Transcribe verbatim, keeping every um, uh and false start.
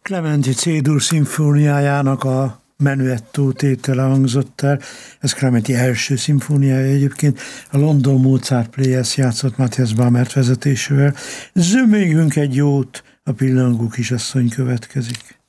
Clementi C-dur szimfóniájának a menuettó tétele hangzott el. Ez Clementi első szimfóniája egyébként. A London Mozart Players játszott Matthias Bamert vezetésével. Zömöljünk egy jót, a pillangó kisasszony következik.